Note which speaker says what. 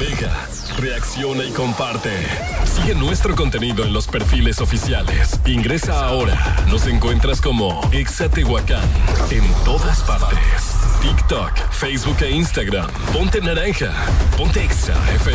Speaker 1: navega, reacciona y comparte. Sigue nuestro contenido en los perfiles oficiales. Ingresa ahora. Nos encuentras como Exa Tehuacán en todas partes. TikTok, Facebook e Instagram. Ponte naranja. Ponte Exa FM.